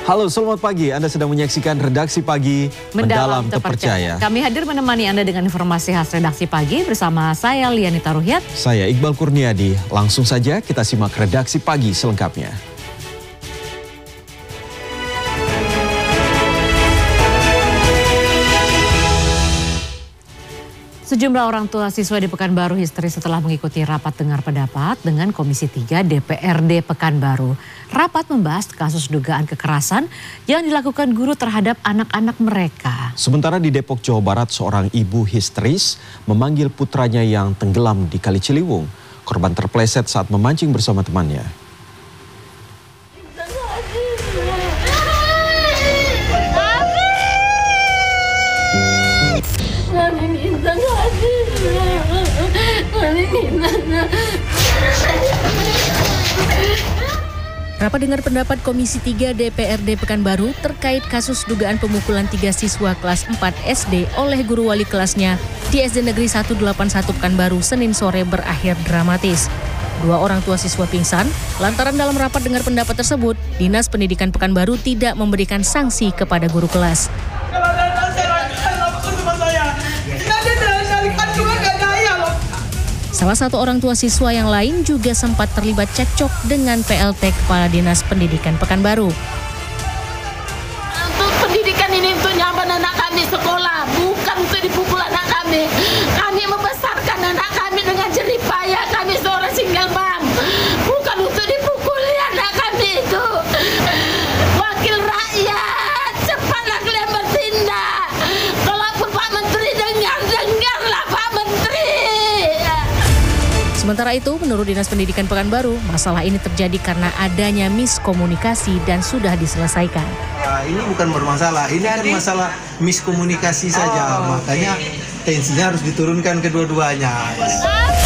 Halo, selamat pagi. Anda sedang menyaksikan Redaksi Pagi Mendalam Terpercaya. Kami hadir menemani Anda dengan informasi khas Redaksi Pagi bersama saya Lianita Ruhyat. Saya Iqbal Kurniadi. Langsung saja kita simak Redaksi Pagi selengkapnya. Sejumlah orang tua siswa di Pekanbaru histeris setelah mengikuti rapat dengar pendapat dengan Komisi 3 DPRD Pekanbaru. Rapat membahas kasus dugaan kekerasan yang dilakukan guru terhadap anak-anak mereka. Sementara di Depok, Jawa Barat, seorang ibu histeris memanggil putranya yang tenggelam di Kali Ciliwung. Korban terpleset saat memancing bersama temannya. Rapat dengar pendapat Komisi 3 DPRD Pekanbaru terkait kasus dugaan pemukulan 3 siswa kelas 4 SD oleh guru wali kelasnya di SD Negeri 181 Pekanbaru Senin sore berakhir dramatis. 2 orang tua siswa pingsan lantaran dalam rapat dengar pendapat tersebut, Dinas Pendidikan Pekanbaru tidak memberikan sanksi kepada guru kelas. Salah satu orang tua siswa yang lain juga sempat terlibat cekcok dengan PLT Kepala Dinas Pendidikan Pekanbaru. Untuk pendidikan ini untuk nyaman anak kami sekolah, bukan untuk dipukul anak kami. Kami membesarkan anak kami dengan jerih payah, kami seorang single mom. Bukan untuk dipukuli anak kami itu. Wakil rakyat, cepatlah kalian bertindak. Kalaupun Pak Menteri dengarlah Pak Menteri. Sementara itu, menurut Dinas Pendidikan Pekanbaru, masalah ini terjadi karena adanya miskomunikasi dan sudah diselesaikan. Ini bukan bermasalah, ini kan masalah miskomunikasi saja, makanya tensinya harus diturunkan kedua-duanya.